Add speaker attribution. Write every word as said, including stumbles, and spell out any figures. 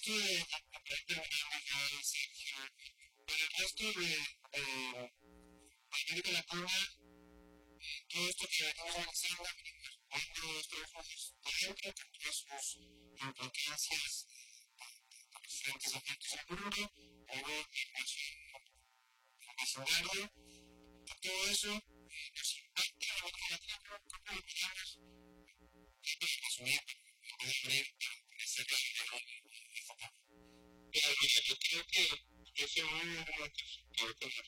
Speaker 1: esto de para terminar ya, Sergio, pero el resto de eh, América Latina, todo esto que venimos avanzando, cuando los trabajos dentro, con todas sus implicancias, diferentes efectos en Burundi, luego en el vecindario, todo eso nos impacta en América Latina, pero ¿cómo lo podemos asumir en vez de abrir ese camino? Pero mira, yo creo que yo soy muy romántico con